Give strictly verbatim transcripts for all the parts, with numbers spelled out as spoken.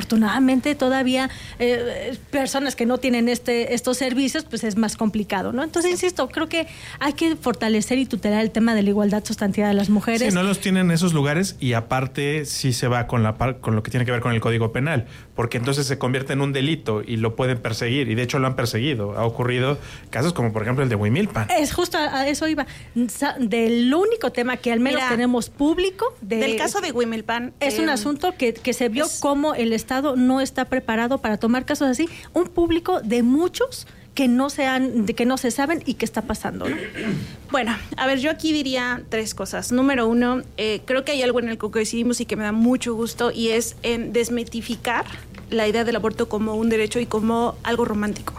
desafortunadamente todavía eh, personas que no tienen este estos servicios, pues es más complicado, ¿no? Entonces, insisto, creo que hay que fortalecer y tutelar el tema de la igualdad sustantiva de las mujeres. Sí, no los tienen en esos lugares y aparte sí se va con la con lo que tiene que ver con el Código Penal, porque entonces se convierte en un delito y lo pueden perseguir, y de hecho lo han perseguido. Ha ocurrido casos como por ejemplo el de Huimilpan. Es justo a, a eso iba. Del único tema que al menos Mira, tenemos público de, del caso de Huimilpan es eh, un asunto que, que se vio es, cómo el Estado no está preparado para tomar casos así, un público de muchos que no se han, de que no se saben y qué está pasando, ¿no? Bueno, a ver, yo aquí diría tres cosas. Número uno, eh, creo que hay algo en el que coincidimos y que me da mucho gusto, y es en desmitificar la idea del aborto como un derecho y como algo romántico.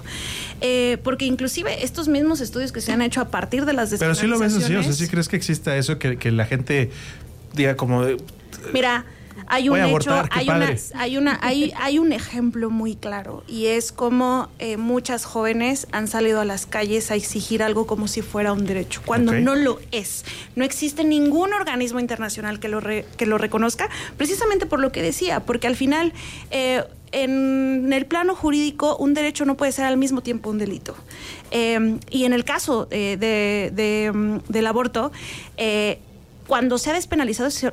Eh, porque inclusive estos mismos estudios que se han hecho a partir de las despenalizaciones... Pero sí lo ves así, o sea, ¿sí crees que exista eso, que, que la gente diga como... De, Mira... Hay un abortar, hecho, hay padre. una, hay una, hay, hay un ejemplo muy claro, y es como eh, muchas jóvenes han salido a las calles a exigir algo como si fuera un derecho, cuando okay. no lo es. No existe ningún organismo internacional que lo re, que lo reconozca, precisamente por lo que decía, porque al final eh, en el plano jurídico un derecho no puede ser al mismo tiempo un delito. Eh, y en el caso eh, de, de, um, del aborto, eh, cuando se ha despenalizado se,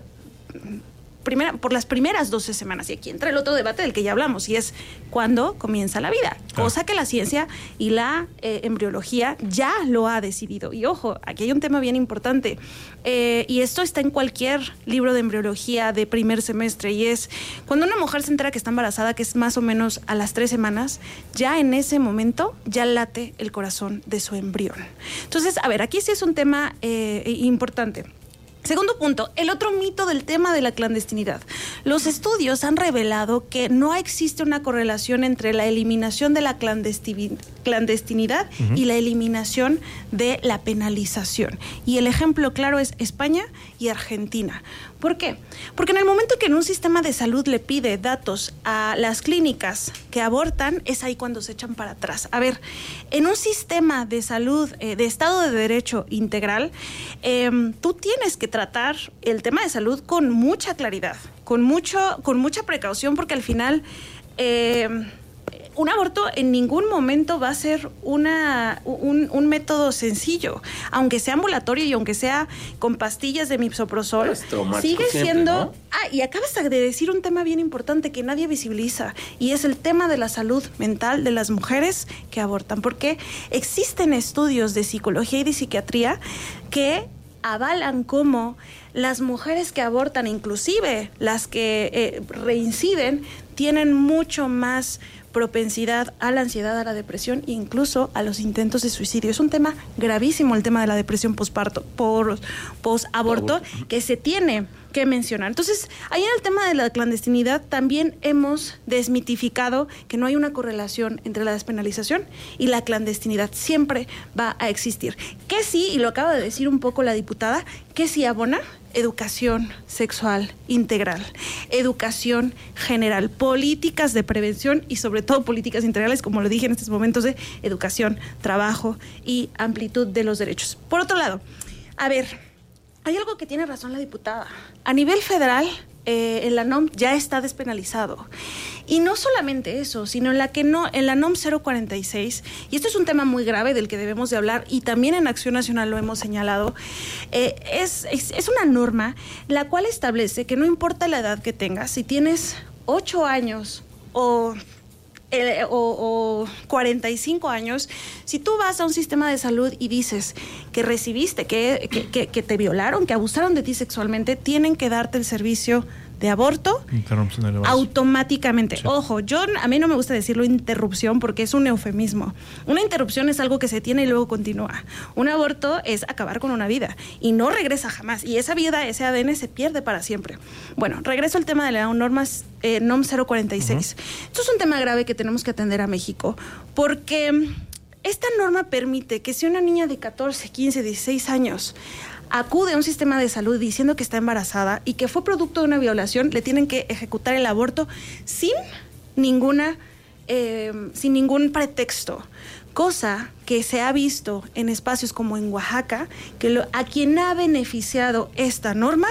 Primera, por las primeras doce semanas, y aquí entra el otro debate del que ya hablamos, y es cuándo comienza la vida, cosa que la ciencia y la eh, embriología ya lo ha decidido. Y ojo, aquí hay un tema bien importante, eh, y esto está en cualquier libro de embriología de primer semestre, y es cuando una mujer se entera que está embarazada, que es más o menos a las tres semanas, ya en ese momento ya late el corazón de su embrión. Entonces, a ver, aquí sí es un tema eh, importante. Segundo punto, el otro mito del tema de la clandestinidad. Los estudios han revelado que no existe una correlación entre la eliminación de la clandestin- clandestinidad uh-huh. y la eliminación de la penalización. Y el ejemplo claro es España y Argentina. ¿Por qué? Porque en el momento que en un sistema de salud le pide datos a las clínicas que abortan, es ahí cuando se echan para atrás. A ver, en un sistema de salud, eh, de Estado de Derecho integral, eh, tú tienes que tratar el tema de salud con mucha claridad, con mucho, con mucha precaución, porque al final eh, un aborto en ningún momento va a ser una, un, un método sencillo, aunque sea ambulatorio y aunque sea con pastillas de misoprostol, sigue siendo... Siempre, ¿no? Ah, y acabas de decir un tema bien importante que nadie visibiliza, y es el tema de la salud mental de las mujeres que abortan, porque existen estudios de psicología y de psiquiatría que avalan cómo las mujeres que abortan, inclusive las que eh, reinciden, tienen mucho más propensidad a la ansiedad, a la depresión e incluso a los intentos de suicidio. Es un tema gravísimo el tema de la depresión posparto, por posaborto, que se tiene que mencionar. Entonces, ahí en el tema de la clandestinidad también hemos desmitificado que no hay una correlación entre la despenalización y la clandestinidad. Siempre va a existir. ¿Qué sí? Y lo acaba de decir un poco la diputada, ¿qué sí abona? Educación sexual integral, educación general, políticas de prevención y sobre todo políticas integrales, como lo dije en estos momentos, de educación, trabajo y amplitud de los derechos. Por otro lado, a ver, hay algo que tiene razón la diputada. A nivel federal, eh, en la N O M ya está despenalizado. Y no solamente eso, sino en la que no, en la N O M cero cuarenta y seis, y esto es un tema muy grave del que debemos de hablar, y también en Acción Nacional lo hemos señalado, eh, es, es, es una norma la cual establece que no importa la edad que tengas, si tienes ocho años o... Eh, o, o cuarenta y cinco años, si tú vas a un sistema de salud y dices que recibiste, que, que, que, que te violaron, que abusaron de ti sexualmente, tienen que darte el servicio de aborto automáticamente. Sí. Ojo, yo a mí no me gusta decirlo interrupción porque es un eufemismo. Una interrupción es algo que se tiene y luego continúa. Un aborto es acabar con una vida y no regresa jamás, y esa vida, ese A D N se pierde para siempre. Bueno, regreso al tema de la normas eh, N O M cero cuarenta y seis. Uh-huh. Esto es un tema grave que tenemos que atender a México, porque esta norma permite que si una niña de catorce, quince, dieciséis años acude a un sistema de salud diciendo que está embarazada y que fue producto de una violación, le tienen que ejecutar el aborto sin ninguna, eh, sin ningún pretexto. Cosa que se ha visto en espacios como en Oaxaca, que lo, a quien ha beneficiado esta norma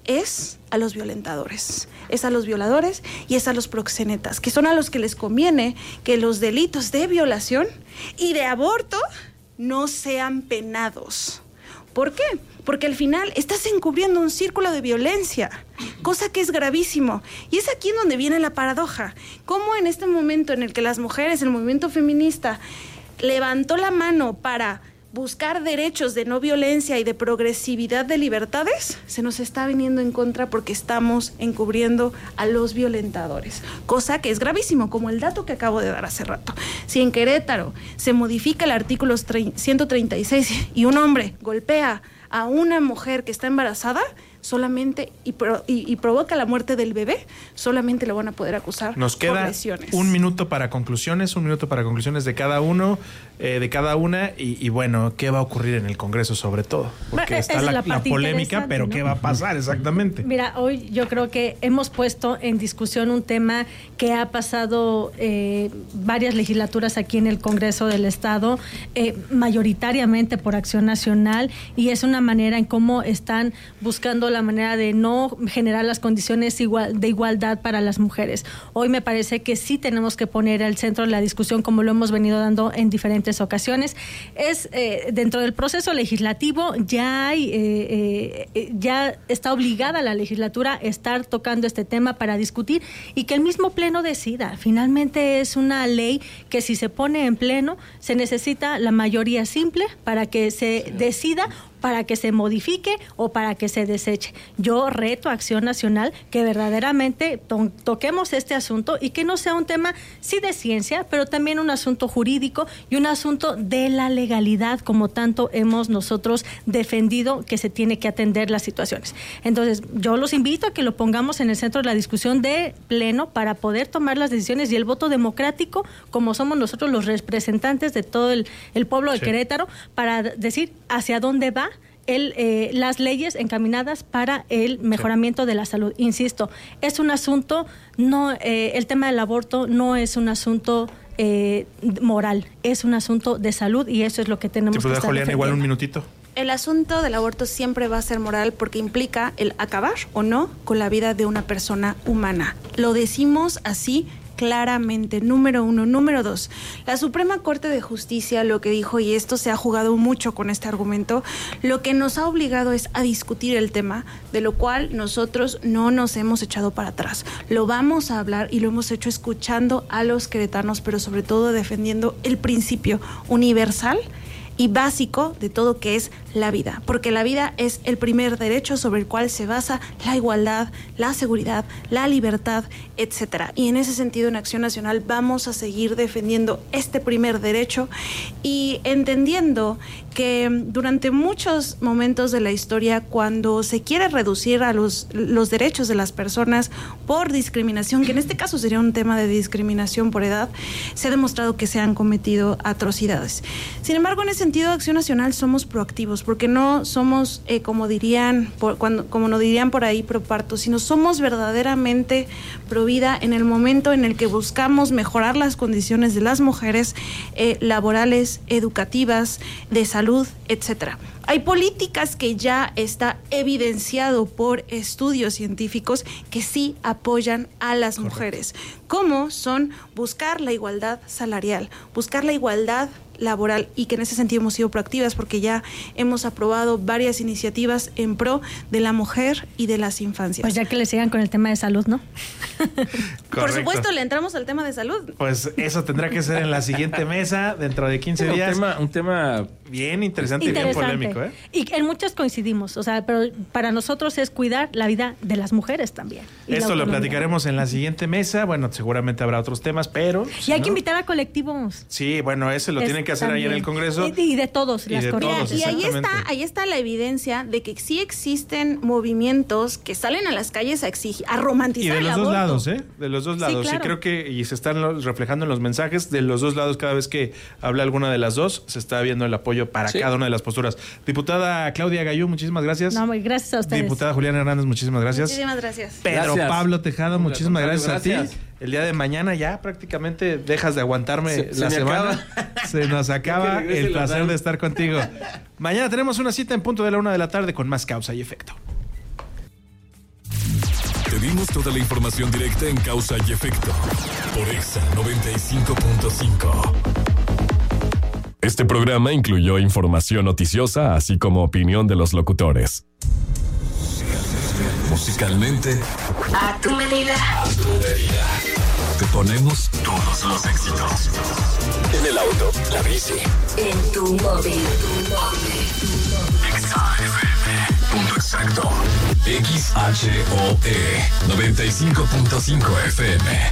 es a los violentadores, es a los violadores y es a los proxenetas, que son a los que les conviene que los delitos de violación y de aborto no sean penados. ¿Por qué? Porque al final estás encubriendo un círculo de violencia, cosa que es gravísimo. Y es aquí en donde viene la paradoja. Cómo en este momento en el que las mujeres, el movimiento feminista, levantó la mano para buscar derechos de no violencia y de progresividad de libertades, se nos está viniendo en contra porque estamos encubriendo a los violentadores, cosa que es gravísimo, como el dato que acabo de dar hace rato. Si en Querétaro se modifica el artículo ciento treinta y seis y un hombre golpea a una mujer que está embarazada, solamente y, pro, y, y provoca la muerte del bebé, solamente lo van a poder acusar. Nos queda por lesiones. Un minuto para conclusiones, un minuto para conclusiones de cada uno, eh, de cada una, y, y bueno, ¿qué va a ocurrir en el Congreso sobre todo? Porque bueno, está la, la, la polémica, pero ¿no? ¿Qué va a pasar exactamente? Mira, hoy yo creo que hemos puesto en discusión un tema que ha pasado eh, varias legislaturas aquí en el Congreso del Estado, eh, mayoritariamente por Acción Nacional, y es una manera en cómo están buscando la manera de no generar las condiciones igual, de igualdad para las mujeres. Hoy me parece que sí tenemos que poner al centro la discusión, como lo hemos venido dando en diferentes ocasiones. Es eh, dentro del proceso legislativo ya hay, eh, eh, ya está obligada la legislatura a estar tocando este tema para discutir y que el mismo pleno decida. Finalmente es una ley que si se pone en pleno se necesita la mayoría simple para que se sí. decida, para que se modifique o para que se deseche. Yo reto a Acción Nacional que verdaderamente to- toquemos este asunto y que no sea un tema sí de ciencia, pero también un asunto jurídico y un asunto de la legalidad, como tanto hemos nosotros defendido que se tiene que atender las situaciones. Entonces, yo los invito a que lo pongamos en el centro de la discusión de pleno para poder tomar las decisiones y el voto democrático, como somos nosotros los representantes de todo el, el pueblo de sí. Querétaro, para decir hacia dónde va El, eh, las leyes encaminadas para el mejoramiento sí. de la salud. Insisto, es un asunto, no, eh, el tema del aborto no es un asunto eh, moral, es un asunto de salud y eso es lo que tenemos que estar Julián, igual un minutito. El asunto del aborto siempre va a ser moral porque implica el acabar o no con la vida de una persona humana. Lo decimos así claramente, número uno. Número dos, la Suprema Corte de Justicia lo que dijo, y esto se ha jugado mucho con este argumento, lo que nos ha obligado es a discutir el tema, de lo cual nosotros no nos hemos echado para atrás. Lo vamos a hablar y lo hemos hecho escuchando a los queretanos, pero sobre todo defendiendo el principio universal y básico de todo, que es la vida, porque la vida es el primer derecho sobre el cual se basa la igualdad, la seguridad, la libertad, etcétera. Y en ese sentido, en Acción Nacional vamos a seguir defendiendo este primer derecho y entendiendo que durante muchos momentos de la historia, cuando se quiere reducir a los, los derechos de las personas por discriminación, que en este caso sería un tema de discriminación por edad, se ha demostrado que se han cometido atrocidades. Sin embargo, en ese sentido, Acción Nacional somos proactivos, porque no somos, eh, como dirían, por, cuando, como no dirían por ahí, pro parto, sino somos verdaderamente pro vida en el momento en el que buscamos mejorar las condiciones de las mujeres eh, laborales, educativas, de salud, etcétera. Hay políticas que ya está evidenciado por estudios científicos que sí apoyan a las Correcto. Mujeres, como son buscar la igualdad salarial, buscar la igualdad laboral, y que en ese sentido hemos sido proactivas porque ya hemos aprobado varias iniciativas en pro de la mujer y de las infancias. Pues ya que le sigan con el tema de salud, ¿no? Por supuesto, le entramos al tema de salud. Pues eso tendrá que ser en la siguiente mesa dentro de quince Bueno, días. Un tema, un tema bien interesante, interesante y bien polémico, ¿eh? Y en muchas coincidimos, o sea, pero para nosotros es cuidar la vida de las mujeres también. Esto lo platicaremos en la siguiente mesa. Bueno, seguramente habrá otros temas, pero... Y si hay no, que invitar a colectivos. Sí, bueno, ese lo Es tienen que hacer también. ahí en el Congreso. Y, y de todos, Y las de corrientes. todos, Y ahí exactamente. está, ahí está la evidencia de que sí existen movimientos que salen a las calles a exigir, a Y romantizar de el los aborto. dos lados, ¿eh? De los dos Sí, lados. Sí, claro. creo que, y se están lo- reflejando en los mensajes, de los dos lados, cada vez que habla alguna de las dos, se está viendo el apoyo para Sí. cada una de las posturas. Diputada Claudia Gayú, muchísimas gracias. No, muy gracias a ustedes. Diputada Juliana Hernández, muchísimas gracias. Muchísimas gracias. Pedro Gracias. Pablo Tejada, Al muchísimas contrario, gracias, a gracias. ti. El día de mañana ya prácticamente dejas de aguantarme Se- se la me semana. acaba. Se nos acaba regrese el la placer Dan. de estar contigo. Mañana tenemos una cita en punto de la una de la tarde con más Causa y Efecto. Tenemos toda la información directa en causa y efecto. Por Exa noventa y cinco punto cinco. Este programa incluyó información noticiosa, así como opinión de los locutores. Musicalmente, a tu medida. A tu medida. Te ponemos todos los éxitos. En el auto, la bici. En tu móvil. Exa F M. Punto exacto. X H O E noventa y cinco punto cinco F M.